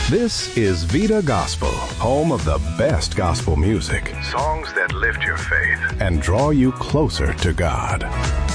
This is Vita Gospel, home of the best gospel music, songs that lift your faith and draw you closer to God.